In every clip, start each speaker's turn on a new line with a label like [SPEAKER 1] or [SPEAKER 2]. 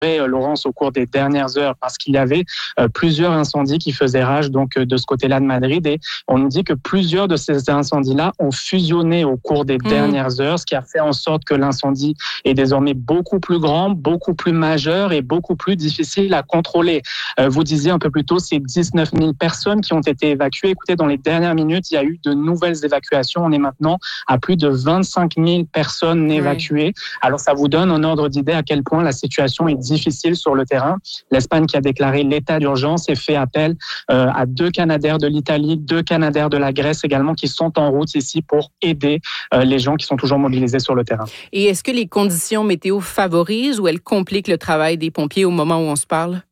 [SPEAKER 1] Laurence, au cours des dernières heures, parce qu'il y avait plusieurs incendies qui faisaient rage donc de ce côté-là de Madrid, et on nous dit que plusieurs de ces incendies-là ont fusionné au cours des dernières heures, ce qui a fait en sorte que l'incendie est désormais beaucoup plus grand, beaucoup plus majeur et beaucoup plus difficile à contrôler. Vous disiez un peu plus tôt, c'est 19 000 personnes qui ont été évacuées. Écoutez, dans les dernières minutes, il y a eu de nouvelles évacuations. On est maintenant à plus de 25 000 personnes évacuées. Alors, ça vous donne un ordre d'idée à quel point la situation est difficile sur le terrain. L'Espagne qui a déclaré l'état d'urgence et fait appel à 2 Canadair de l'Italie, 2 Canadair de la Grèce également qui sont en route ici pour aider les gens qui sont toujours mobilisés sur le terrain.
[SPEAKER 2] Et est-ce que les conditions météo favorisent ou elles compliquent le travail des pompiers au moment où on se parle?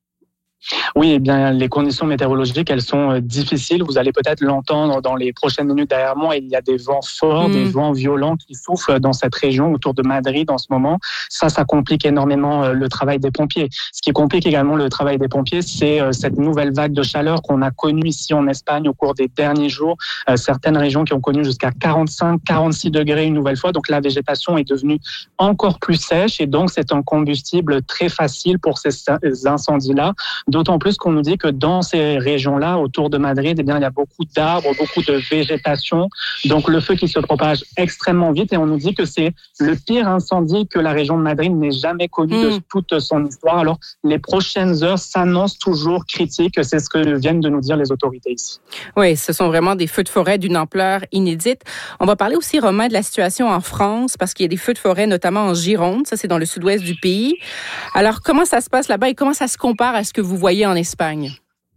[SPEAKER 1] Oui, eh bien, les conditions météorologiques, elles sont difficiles. Vous allez peut-être l'entendre dans les prochaines minutes derrière moi. Il y a des vents forts, des vents violents qui soufflent dans cette région autour de Madrid en ce moment. Ça complique énormément le travail des pompiers. Ce qui complique également le travail des pompiers, c'est cette nouvelle vague de chaleur qu'on a connue ici en Espagne au cours des derniers jours. Certaines régions qui ont connu jusqu'à 45, 46 degrés une nouvelle fois. Donc la végétation est devenue encore plus sèche et donc c'est un combustible très facile pour ces incendies-là. D'autant plus qu'on nous dit que dans ces régions-là, autour de Madrid, eh bien, il y a beaucoup d'arbres, beaucoup de végétation. Donc, le feu qui se propage extrêmement vite. Et on nous dit que c'est le pire incendie que la région de Madrid n'ait jamais connu de toute son histoire. Alors, les prochaines heures s'annoncent toujours critiques. C'est ce que viennent de nous dire les autorités ici.
[SPEAKER 2] Oui, ce sont vraiment des feux de forêt d'une ampleur inédite. On va parler aussi, Romain, de la situation en France, parce qu'il y a des feux de forêt, notamment en Gironde. Ça, c'est dans le sud-ouest du pays. Alors, comment ça se passe là-bas et comment ça se compare à ce que vous voyez en Espagne?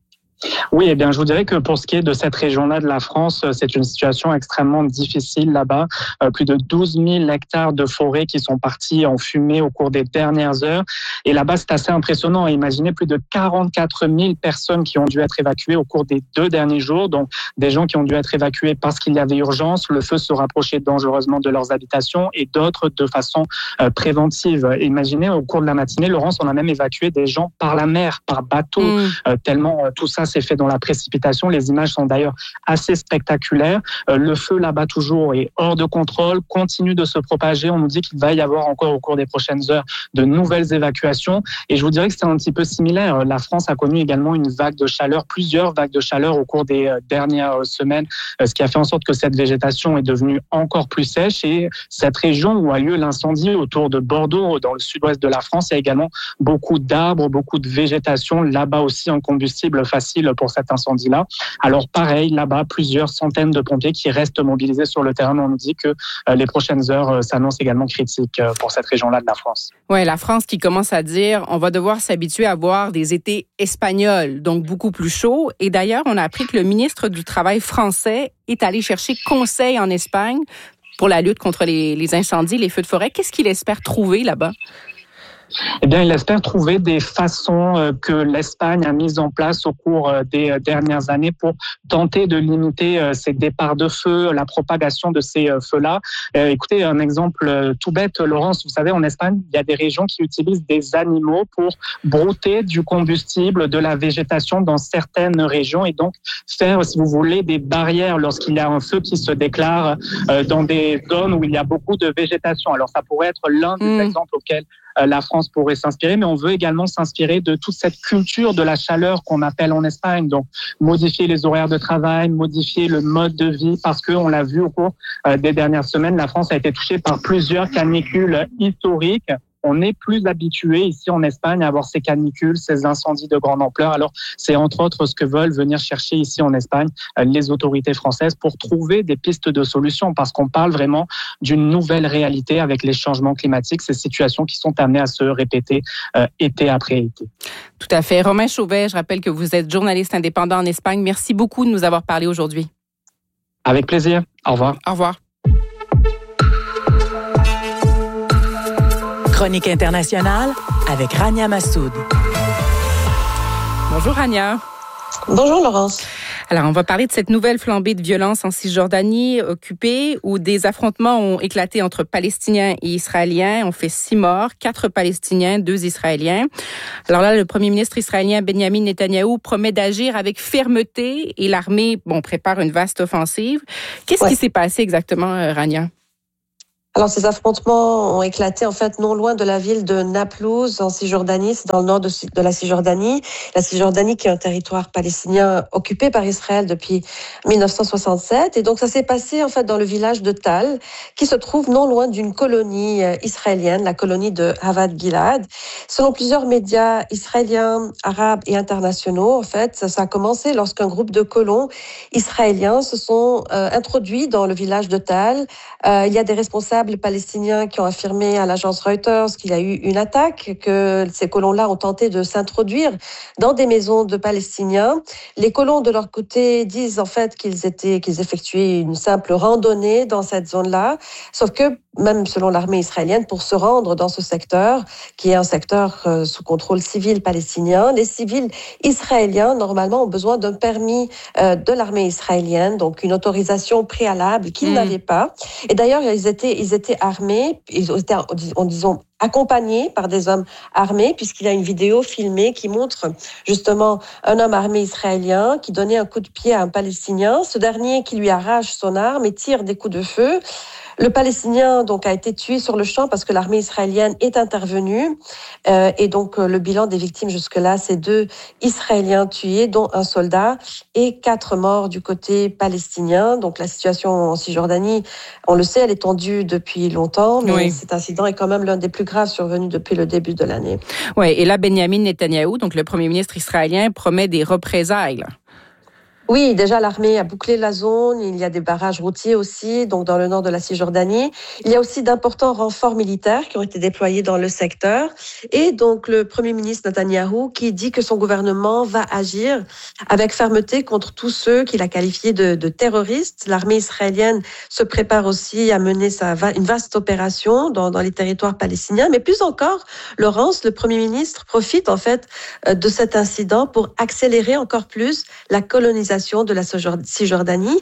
[SPEAKER 1] Oui, eh bien, je vous dirais que pour ce qui est de cette région-là de la France, c'est une situation extrêmement difficile là-bas. Plus de 12 000 hectares de forêt qui sont partis en fumée au cours des dernières heures. Et là-bas, c'est assez impressionnant. Imaginez plus de 44 000 personnes qui ont dû être évacuées au cours des 2 derniers jours. Donc, des gens qui ont dû être évacués parce qu'il y avait urgence, le feu se rapprochait dangereusement de leurs habitations et d'autres de façon préventive. Imaginez, au cours de la matinée, Laurence, on a même évacué des gens par la mer, par bateau, tellement tout ça s'est fait dans la précipitation. Les images sont d'ailleurs assez spectaculaires. Le feu là-bas toujours est hors de contrôle, continue de se propager. On nous dit qu'il va y avoir encore au cours des prochaines heures de nouvelles évacuations. Et je vous dirais que c'est un petit peu similaire. La France a connu également une vague de chaleur, plusieurs vagues de chaleur au cours des dernières semaines, ce qui a fait en sorte que cette végétation est devenue encore plus sèche. Et cette région où a lieu l'incendie autour de Bordeaux, dans le sud-ouest de la France, il y a également beaucoup d'arbres, beaucoup de végétation. Là-bas aussi, un combustible facile pour cet incendie-là. Alors pareil, là-bas, plusieurs centaines de pompiers qui restent mobilisés sur le terrain. On nous dit que les prochaines heures s'annoncent également critiques pour cette région-là de la France.
[SPEAKER 2] Oui, la France qui commence à dire on va devoir s'habituer à voir des étés espagnols, donc beaucoup plus chauds. Et d'ailleurs, on a appris que le ministre du Travail français est allé chercher conseil en Espagne pour la lutte contre les incendies, les feux de forêt. Qu'est-ce qu'il espère trouver là-bas?
[SPEAKER 1] Eh bien, il espère trouver des façons que l'Espagne a mises en place au cours des dernières années pour tenter de limiter ces départs de feu, la propagation de ces feux-là. Écoutez, un exemple tout bête, Laurence, vous savez, en Espagne, il y a des régions qui utilisent des animaux pour brouter du combustible, de la végétation dans certaines régions et donc faire, si vous voulez, des barrières lorsqu'il y a un feu qui se déclare dans des zones où il y a beaucoup de végétation. Alors, ça pourrait être l'un des exemples auxquels la France pourrait s'inspirer, mais on veut également s'inspirer de toute cette culture de la chaleur qu'on appelle en Espagne. Donc, modifier les horaires de travail, modifier le mode de vie, parce qu'on l'a vu au cours des dernières semaines, la France a été touchée par plusieurs canicules historiques. On est plus habitué ici en Espagne à avoir ces canicules, ces incendies de grande ampleur. Alors, c'est entre autres ce que veulent venir chercher ici en Espagne les autorités françaises pour trouver des pistes de solutions, parce qu'on parle vraiment d'une nouvelle réalité avec les changements climatiques, ces situations qui sont amenées à se répéter été après été.
[SPEAKER 2] Tout à fait. Romain Chauvet, je rappelle que vous êtes journaliste indépendant en Espagne. Merci beaucoup de nous avoir parlé aujourd'hui.
[SPEAKER 1] Avec plaisir. Au revoir.
[SPEAKER 2] Au revoir.
[SPEAKER 3] Chronique internationale avec Rania Massoud.
[SPEAKER 2] Bonjour Rania.
[SPEAKER 4] Bonjour Laurence.
[SPEAKER 2] Alors, on va parler de cette nouvelle flambée de violence en Cisjordanie occupée où des affrontements ont éclaté entre Palestiniens et Israéliens. On fait 6 morts, 4 Palestiniens, 2 Israéliens. Alors là, le premier ministre israélien Benjamin Netanyahou promet d'agir avec fermeté et l'armée prépare une vaste offensive. Qu'est-ce qui s'est passé exactement, Rania?
[SPEAKER 4] Alors, ces affrontements ont éclaté, en fait, non loin de la ville de Naplouse, en Cisjordanie. C'est dans le nord de la Cisjordanie. La Cisjordanie qui est un territoire palestinien occupé par Israël depuis 1967. Et donc, ça s'est passé, en fait, dans le village de Tal, qui se trouve non loin d'une colonie israélienne, la colonie de Havad Gilad. Selon plusieurs médias israéliens, arabes et internationaux, en fait, ça a commencé lorsqu'un groupe de colons israéliens se sont introduits dans le village de Tal. Il y a des responsables palestiniens qui ont affirmé à l'agence Reuters qu'il y a eu une attaque, que ces colons-là ont tenté de s'introduire dans des maisons de Palestiniens. Les colons, de leur côté, disent en fait qu'ils effectuaient une simple randonnée dans cette zone-là, sauf que même selon l'armée israélienne, pour se rendre dans ce secteur, qui est un secteur sous contrôle civil palestinien, les civils israéliens, normalement, ont besoin d'un permis de l'armée israélienne, donc une autorisation préalable qu'ils n'avaient pas. Et d'ailleurs, ils étaient armés, ils étaient, disons, accompagnés par des hommes armés, puisqu'il y a une vidéo filmée qui montre justement un homme armé israélien qui donnait un coup de pied à un Palestinien, ce dernier qui lui arrache son arme et tire des coups de feu. Le Palestinien donc a été tué sur le champ parce que l'armée israélienne est intervenue et donc le bilan des victimes jusque-là, c'est 2 Israéliens tués, dont un soldat, et 4 morts du côté palestinien. Donc la situation en Cisjordanie, on le sait, elle est tendue depuis longtemps, mais cet incident est quand même l'un des plus graves survenus depuis le début de l'année.
[SPEAKER 2] Oui, et là, Benjamin Netanyahou, donc le premier ministre israélien, promet des représailles.
[SPEAKER 4] Oui, déjà l'armée a bouclé la zone, il y a des barrages routiers aussi, donc dans le nord de la Cisjordanie. Il y a aussi d'importants renforts militaires qui ont été déployés dans le secteur. Et donc le Premier ministre Netanyahou qui dit que son gouvernement va agir avec fermeté contre tous ceux qu'il a qualifiés de terroristes. L'armée israélienne se prépare aussi à mener une vaste opération dans les territoires palestiniens. Mais plus encore, Laurence, le Premier ministre profite en fait de cet incident pour accélérer encore plus la colonisation de la Cisjordanie,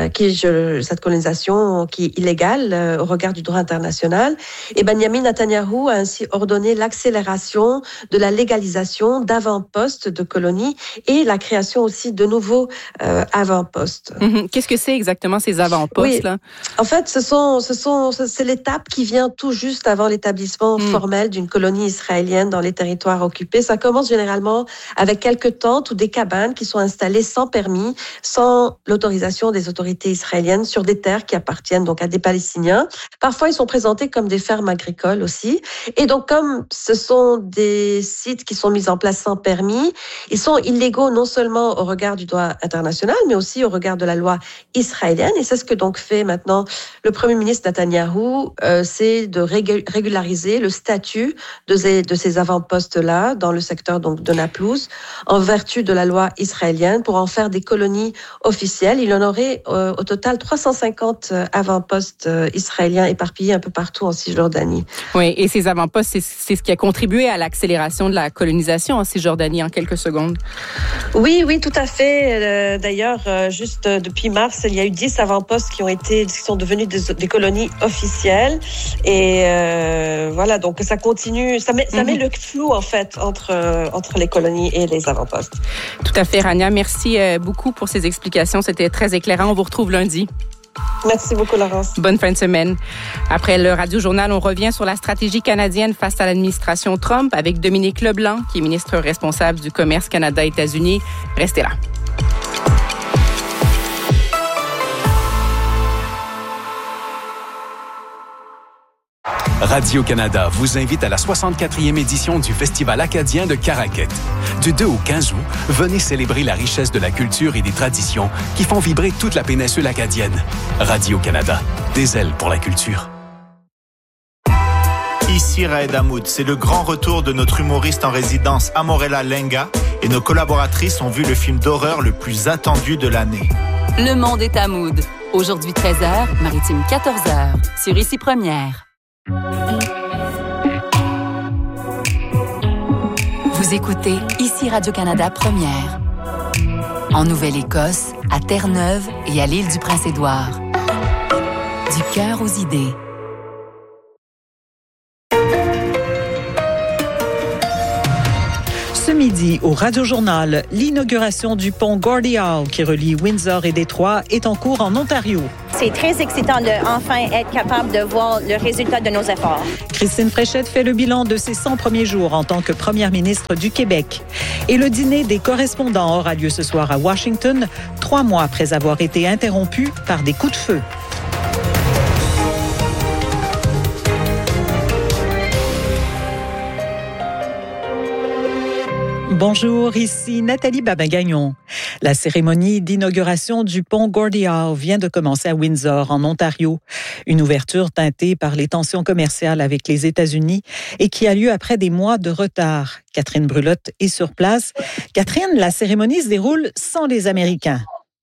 [SPEAKER 4] cette colonisation qui est illégale au regard du droit international. Et Benjamin Netanyahou a ainsi ordonné l'accélération de la légalisation d'avant-postes de colonies et la création aussi de nouveaux avant-postes.
[SPEAKER 2] Qu'est-ce que c'est exactement ces avant-postes là?
[SPEAKER 4] En fait, c'est l'étape qui vient tout juste avant l'établissement formel d'une colonie israélienne dans les territoires occupés. Ça commence généralement avec quelques tentes ou des cabanes qui sont installées sans permis, sans l'autorisation des autorités israéliennes sur des terres qui appartiennent donc à des Palestiniens. Parfois, ils sont présentés comme des fermes agricoles aussi. Et donc, comme ce sont des sites qui sont mis en place sans permis, ils sont illégaux non seulement au regard du droit international, mais aussi au regard de la loi israélienne. Et c'est ce que donc fait maintenant le Premier ministre Netanyahou, c'est de régulariser le statut de ces avant-postes-là dans le secteur donc de Naplouse, en vertu de la loi israélienne, pour en faire des colonies officielles. Il y en aurait au total 350 avant-postes israéliens éparpillés un peu partout en Cisjordanie.
[SPEAKER 2] Oui, et ces avant-postes, c'est ce qui a contribué à l'accélération de la colonisation en Cisjordanie en quelques secondes.
[SPEAKER 4] Oui, tout à fait. D'ailleurs, juste depuis mars, il y a eu 10 avant-postes qui sont devenus des colonies officielles. Et voilà, donc ça continue. Ça met le flou, en fait, entre les colonies et les avant-postes.
[SPEAKER 2] Tout à fait, Rania. Merci beaucoup pour ces explications. C'était très éclairant. On vous retrouve lundi.
[SPEAKER 4] Merci beaucoup, Laurence.
[SPEAKER 2] Bonne fin de semaine. Après le Radio-Journal, on revient sur la stratégie canadienne face à l'administration Trump avec Dominique Leblanc, qui est ministre responsable du commerce Canada-États-Unis. Restez là.
[SPEAKER 5] Radio-Canada vous invite à la 64e édition du Festival acadien de Caraquet. Du 2 au 15 août, venez célébrer la richesse de la culture et des traditions qui font vibrer toute la péninsule acadienne. Radio-Canada, des ailes pour la culture.
[SPEAKER 6] Ici Raed Hamoud, c'est le grand retour de notre humoriste en résidence Amorella Lenga et nos collaboratrices ont vu le film d'horreur le plus attendu de l'année.
[SPEAKER 7] Le monde est Hamoud. Aujourd'hui 13h, Maritime 14h, sur Ici Première. Vous écoutez Ici Radio-Canada Première. En Nouvelle-Écosse, à Terre-Neuve et à l'île du Prince-Édouard. Du cœur aux idées.
[SPEAKER 3] Ce midi, au Radio-Journal, l'inauguration du pont Gordie Howe qui relie Windsor et Détroit est en cours en Ontario.
[SPEAKER 8] C'est très excitant de enfin être capable de voir le résultat de nos efforts.
[SPEAKER 3] Christine Fréchette fait le bilan de ses 100 premiers jours en tant que première ministre du Québec. Et le dîner des correspondants aura lieu ce soir à Washington, 3 mois après avoir été interrompu par des coups de feu. Bonjour, ici Nathalie Babin-Gagnon. La cérémonie d'inauguration du pont Gordie Howe vient de commencer à Windsor, en Ontario. Une ouverture teintée par les tensions commerciales avec les États-Unis et qui a lieu après des mois de retard. Catherine Brulotte est sur place. Catherine, la cérémonie se déroule sans les Américains.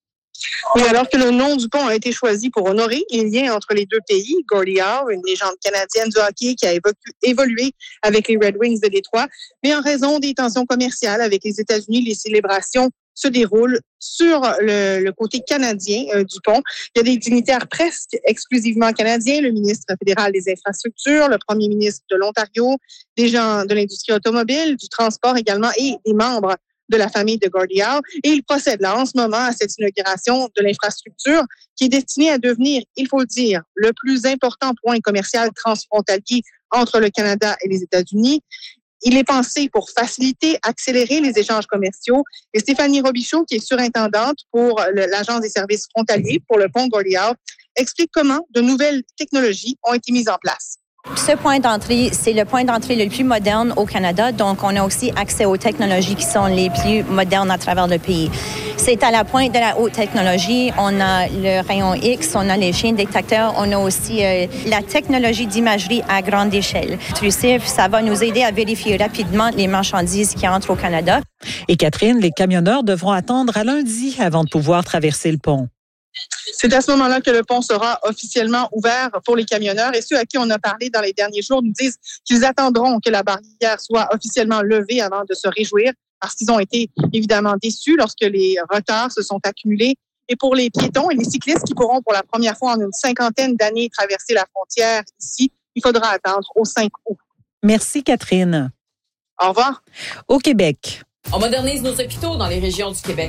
[SPEAKER 9] Oui, alors que le nom du pont a été choisi pour honorer les liens entre les deux pays, Gordie Howe, une légende canadienne du hockey qui a évolué avec les Red Wings de Détroit, mais en raison des tensions commerciales avec les États-Unis, les célébrations se déroulent sur le côté canadien du pont. Il y a des dignitaires presque exclusivement canadiens, le ministre fédéral des Infrastructures, le premier ministre de l'Ontario, des gens de l'industrie automobile, du transport également et des membres de la famille de Gordie Howe. Et il procède là en ce moment à cette inauguration de l'infrastructure qui est destinée à devenir, il faut le dire, le plus important point commercial transfrontalier entre le Canada et les États-Unis. Il est pensé pour faciliter, accélérer les échanges commerciaux. Et Stéphanie Robichaud, qui est surintendante pour l'Agence des services frontaliers pour le pont Gordie Howe, explique comment de nouvelles technologies ont été mises en place.
[SPEAKER 8] Ce point d'entrée, c'est le point d'entrée le plus moderne au Canada. Donc, on a aussi accès aux technologies qui sont les plus modernes à travers le pays. C'est à la pointe de la haute technologie. On a le rayon X, on a les chiens détecteurs, on a aussi la technologie d'imagerie à grande échelle. Ça va nous aider à vérifier rapidement les marchandises qui entrent au Canada.
[SPEAKER 3] Et Catherine, les camionneurs devront attendre à lundi avant de pouvoir traverser le pont.
[SPEAKER 9] C'est à ce moment-là que le pont sera officiellement ouvert pour les camionneurs. Et ceux à qui on a parlé dans les derniers jours nous disent qu'ils attendront que la barrière soit officiellement levée avant de se réjouir, parce qu'ils ont été évidemment déçus lorsque les retards se sont accumulés. Et pour les piétons et les cyclistes qui pourront pour la première fois en une 50aine d'années traverser la frontière ici, il faudra attendre au 5 août.
[SPEAKER 3] Merci Catherine.
[SPEAKER 9] Au revoir.
[SPEAKER 3] Au Québec.
[SPEAKER 10] On modernise nos hôpitaux dans les régions du Québec.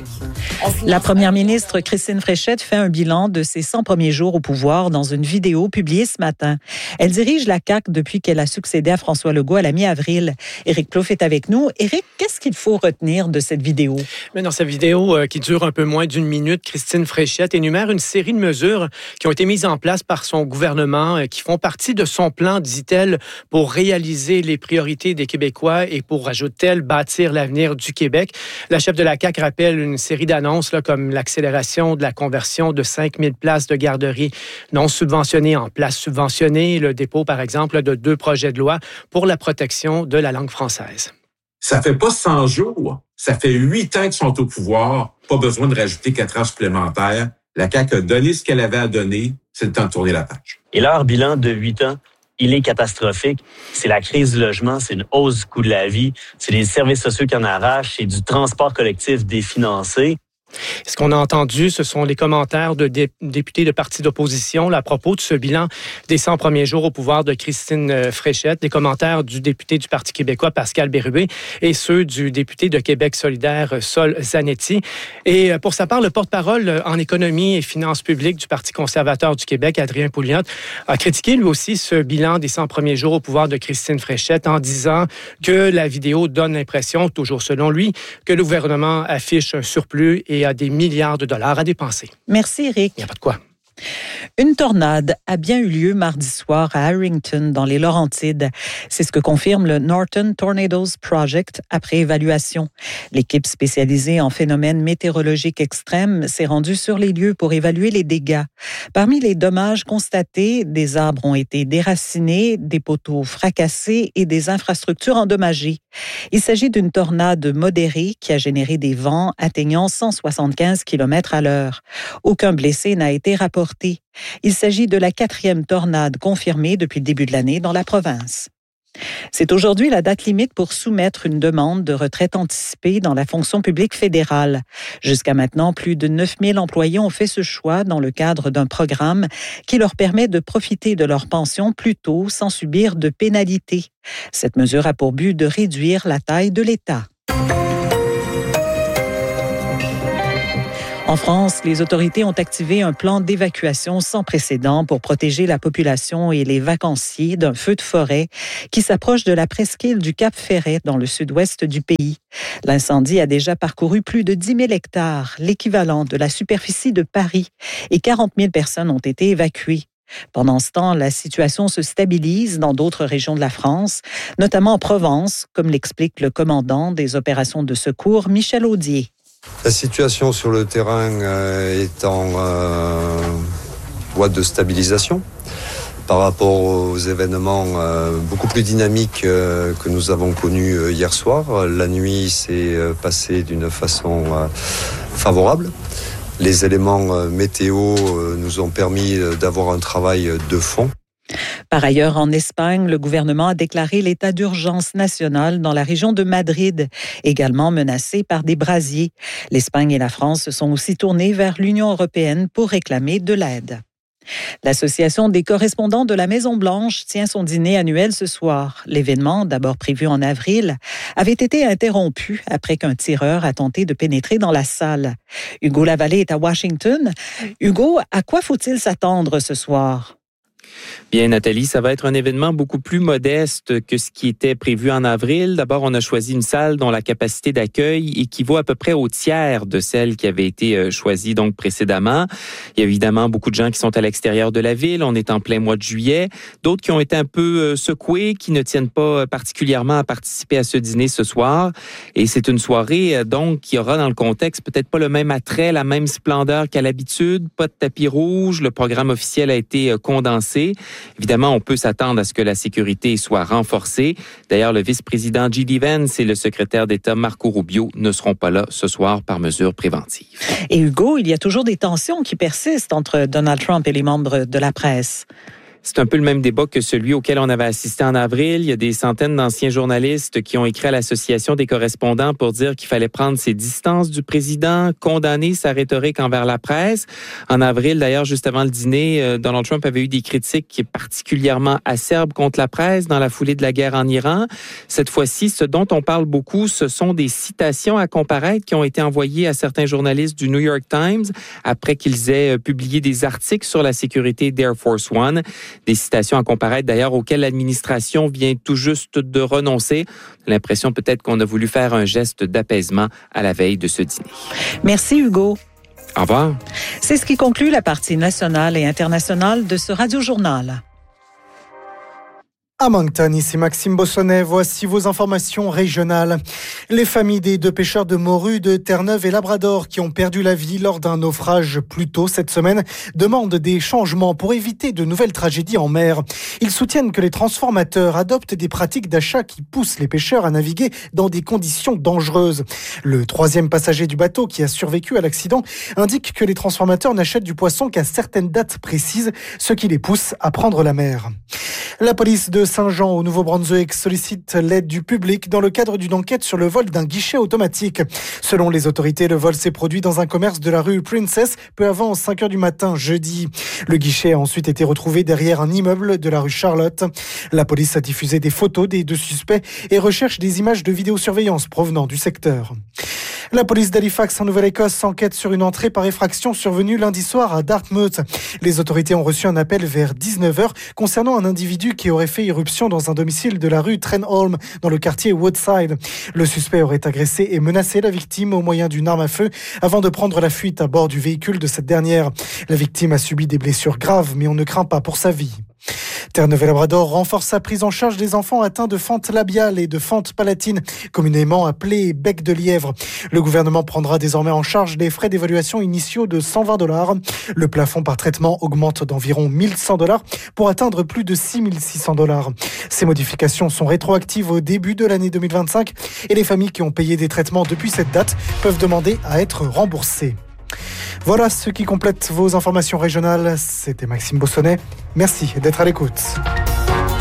[SPEAKER 3] La première ministre Christine Fréchette fait un bilan de ses 100 premiers jours au pouvoir dans une vidéo publiée ce matin. Elle dirige la CAQ depuis qu'elle a succédé à François Legault à la mi-avril. Éric Plouffe est avec nous. Éric, qu'est-ce qu'il faut retenir de cette vidéo?
[SPEAKER 11] Mais dans cette vidéo qui dure un peu moins d'une minute, Christine Fréchette énumère une série de mesures qui ont été mises en place par son gouvernement, qui font partie de son plan, dit-elle, pour réaliser les priorités des Québécois et pour, ajoute-t-elle, bâtir l'avenir du Québec. La chef de la CAQ rappelle une série d'annonces là, comme l'accélération de la conversion de 5000 places de garderies non subventionnées en places subventionnées, le dépôt, par exemple, de 2 projets de loi pour la protection de la langue française.
[SPEAKER 12] Ça fait pas 100 jours, ça fait 8 ans qu'ils sont au pouvoir, pas besoin de rajouter 4 ans supplémentaires. La CAQ a donné ce qu'elle avait à donner, c'est le temps de tourner la page.
[SPEAKER 13] Et leur bilan de 8 ans, il est catastrophique. C'est la crise du logement, c'est une hausse du coût de la vie, c'est les services sociaux qui en arrachent, c'est du transport collectif définancé.
[SPEAKER 11] Ce qu'on a entendu, ce sont les commentaires de députés de partis d'opposition là, à propos de ce bilan des 100 premiers jours au pouvoir de Christine Fréchette, les commentaires du député du Parti québécois, Pascal Bérubé, et ceux du député de Québec solidaire, Sol Zanetti. Et pour sa part, le porte-parole en économie et finances publiques du Parti conservateur du Québec, Adrien Pouliot, a critiqué lui aussi ce bilan des 100 premiers jours au pouvoir de Christine Fréchette en disant que la vidéo donne l'impression, toujours selon lui, que le gouvernement affiche un surplus et a des milliards de dollars à dépenser.
[SPEAKER 3] Merci, Éric.
[SPEAKER 11] Il n'y a pas de quoi.
[SPEAKER 3] Une tornade a bien eu lieu mardi soir à Harrington, dans les Laurentides. C'est ce que confirme le Northern Tornadoes Project après évaluation. L'équipe spécialisée en phénomènes météorologiques extrêmes s'est rendue sur les lieux pour évaluer les dégâts. Parmi les dommages constatés, des arbres ont été déracinés, des poteaux fracassés et des infrastructures endommagées. Il s'agit d'une tornade modérée qui a généré des vents atteignant 175 km/h. Aucun blessé n'a été rapporté. Il s'agit de la 4e tornade confirmée depuis le début de l'année dans la province. C'est aujourd'hui la date limite pour soumettre une demande de retraite anticipée dans la fonction publique fédérale. Jusqu'à maintenant, plus de 9000 employés ont fait ce choix dans le cadre d'un programme qui leur permet de profiter de leur pension plus tôt sans subir de pénalités. Cette mesure a pour but de réduire la taille de l'État. En France, les autorités ont activé un plan d'évacuation sans précédent pour protéger la population et les vacanciers d'un feu de forêt qui s'approche de la presqu'île du Cap-Ferret dans le sud-ouest du pays. L'incendie a déjà parcouru plus de 10 000 hectares, l'équivalent de la superficie de Paris, et 40 000 personnes ont été évacuées. Pendant ce temps, la situation se stabilise dans d'autres régions de la France, notamment en Provence, comme l'explique le commandant des opérations de secours, Michel Audier.
[SPEAKER 14] La situation sur le terrain est en voie de stabilisation par rapport aux événements beaucoup plus dynamiques que nous avons connus hier soir. La nuit s'est passée d'une façon favorable. Les éléments météo nous ont permis d'avoir un travail de fond.
[SPEAKER 3] Par ailleurs, en Espagne, le gouvernement a déclaré l'état d'urgence national dans la région de Madrid, également menacée par des brasiers. L'Espagne et la France se sont aussi tournées vers l'Union européenne pour réclamer de l'aide. L'Association des correspondants de la Maison-Blanche tient son dîner annuel ce soir. L'événement, d'abord prévu en avril, avait été interrompu après qu'un tireur a tenté de pénétrer dans la salle. Hugo Lavallée est à Washington. Hugo, à quoi faut-il s'attendre ce soir?
[SPEAKER 15] Bien, Nathalie, ça va être un événement beaucoup plus modeste que ce qui était prévu en avril. D'abord, on a choisi une salle dont la capacité d'accueil équivaut à peu près au tiers de celle qui avait été choisie donc précédemment. Il y a évidemment beaucoup de gens qui sont à l'extérieur de la ville. On est en plein mois de juillet. D'autres qui ont été un peu secoués, qui ne tiennent pas particulièrement à participer à ce dîner ce soir. Et c'est une soirée donc qui aura dans le contexte peut-être pas le même attrait, la même splendeur qu'à l'habitude. Pas de tapis rouge. Le programme officiel a été condensé. Évidemment, on peut s'attendre à ce que la sécurité soit renforcée. D'ailleurs, le vice-président J.D. Vance et le secrétaire d'État Marco Rubio ne seront pas là ce soir par mesure préventive.
[SPEAKER 3] Et Hugo, il y a toujours des tensions qui persistent entre Donald Trump et les membres de la presse.
[SPEAKER 15] C'est un peu le même débat que celui auquel on avait assisté en avril. Il y a des centaines d'anciens journalistes qui ont écrit à l'Association des correspondants pour dire qu'il fallait prendre ses distances du président, condamner sa rhétorique envers la presse. En avril, d'ailleurs, juste avant le dîner, Donald Trump avait eu des critiques particulièrement acerbes contre la presse dans la foulée de la guerre en Iran. Cette fois-ci, ce dont on parle beaucoup, ce sont des citations à comparaître qui ont été envoyées à certains journalistes du New York Times après qu'ils aient publié des articles sur la sécurité d'Air Force One. Des citations à comparaître d'ailleurs auxquelles l'administration vient tout juste de renoncer. L'impression peut-être qu'on a voulu faire un geste d'apaisement à la veille de ce dîner.
[SPEAKER 3] Merci Hugo.
[SPEAKER 15] Au revoir.
[SPEAKER 3] C'est ce qui conclut la partie nationale et internationale de ce radiojournal.
[SPEAKER 16] À Moncton, ici Maxime Bossonnet, voici vos informations régionales. Les familles des 2 pêcheurs de morue de Terre-Neuve et Labrador qui ont perdu la vie lors d'un naufrage plus tôt cette semaine demandent des changements pour éviter de nouvelles tragédies en mer. Ils soutiennent que les transformateurs adoptent des pratiques d'achat qui poussent les pêcheurs à naviguer dans des conditions dangereuses. Le 3e passager du bateau qui a survécu à l'accident indique que les transformateurs n'achètent du poisson qu'à certaines dates précises, ce qui les pousse à prendre la mer. La police de Saint-Jean au Nouveau-Brunswick sollicite l'aide du public dans le cadre d'une enquête sur le vol d'un guichet automatique. Selon les autorités, le vol s'est produit dans un commerce de la rue Princess peu avant 5h du matin jeudi. Le guichet a ensuite été retrouvé derrière un immeuble de la rue Charlotte. La police a diffusé des photos des 2 suspects et recherche des images de vidéosurveillance provenant du secteur. La police d'Halifax en Nouvelle-Écosse enquête sur une entrée par effraction survenue lundi soir à Dartmouth. Les autorités ont reçu un appel vers 19h concernant un individu qui aurait fait irruption dans un domicile de la rue Trenholm dans le quartier Woodside. Le suspect aurait agressé et menacé la victime au moyen d'une arme à feu avant de prendre la fuite à bord du véhicule de cette dernière. La victime a subi des blessures graves, mais on ne craint pas pour sa vie. Terre-Neuve et Labrador renforce sa prise en charge des enfants atteints de fente labiale et de fente palatine, communément appelés bec de lièvre. Le gouvernement prendra désormais en charge les frais d'évaluation initiaux de $120. Le plafond par traitement augmente d'environ $1,100 pour atteindre plus de $6,600. Ces modifications sont rétroactives au début de l'année 2025 et les familles qui ont payé des traitements depuis cette date peuvent demander à être remboursées. Voilà ce qui complète vos informations régionales. C'était Maxime Bossonnet. Merci d'être à l'écoute.